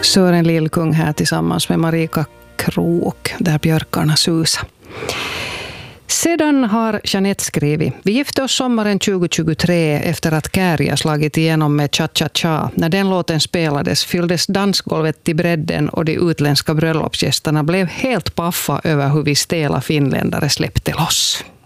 Sören Lillkung här tillsammans med Marika Krok, där björkarna susar. Sedan har Jeanette skrivit: vi gifte oss sommaren 2023 efter att Kääriä slagit igenom med Cha Cha Cha. När den låten spelades fylldes dansgolvet till bredden och de utländska bröllopsgästerna blev helt paffa över hur vi stela finländare släppte loss.